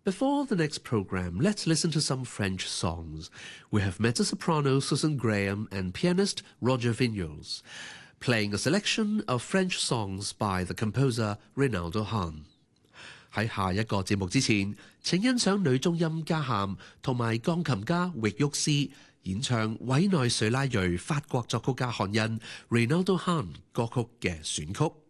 Before the next program, let's listen to some French songs. We have mezzo-soprano Susan Graham and pianist Roger Vignoles, playing a selection of French songs by the composer Reynaldo Hahn. 喺下一個節目之前，請欣賞女中音加喊同埋鋼琴家域沃斯演唱委內瑞拉裔法國作曲家漢恩 Reynaldo Hahn 歌曲嘅選曲。